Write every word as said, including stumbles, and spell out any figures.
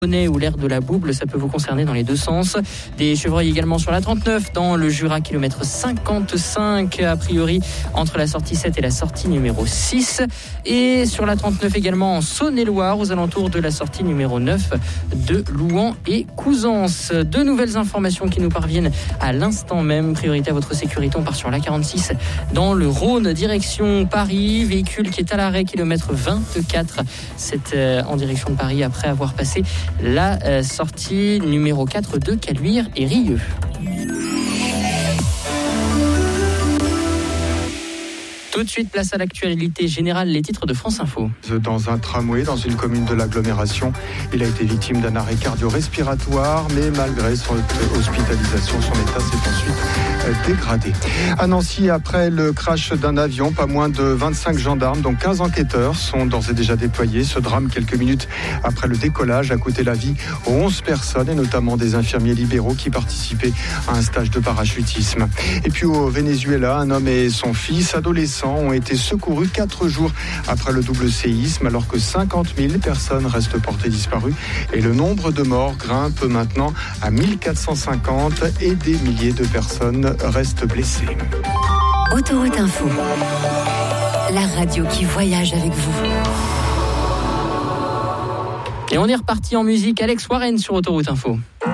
ou l'aire de la Bouble, ça peut vous concerner dans les deux sens. Des chevreuils également sur la trente-neuf dans le Jura, kilomètre cinquante-cinq a priori entre la sortie sept et la sortie numéro six, et sur la trente-neuf également en Saône-et-Loire aux alentours de la sortie numéro neuf de Louhans et Couzance. De nouvelles informations qui nous parviennent à l'instant même. Priorité à votre sécurité, on part sur la quarante-six dans le Rhône direction Paris, véhicule qui est à l'arrêt kilomètre vingt-quatre, c'est euh, en direction de Paris après avoir passé la euh, sortie numéro quatre de Caluire et Rieux. Tout de suite, place à l'actualité générale, les titres de France Info. Dans un tramway, dans une commune de l'agglomération, il a été victime d'un arrêt cardio-respiratoire, mais malgré son hospitalisation, son état s'est ensuite dégradé. À Nancy, après le crash d'un avion, pas moins de vingt-cinq gendarmes, dont quinze enquêteurs, sont d'ores et déjà déployés. Ce drame, quelques minutes après le décollage, a coûté la vie aux onze personnes, et notamment des infirmiers libéraux qui participaient à un stage de parachutisme. Et puis au Venezuela, un homme et son fils adolescent ont été secourus quatre jours après le double séisme, alors que cinquante mille personnes restent portées disparues, et le nombre de morts grimpe maintenant à mille quatre cent cinquante et des milliers de personnes restent blessées. Autoroute Info, la radio qui voyage avec vous. Et on est reparti en musique. Alex Warren sur Autoroute Info.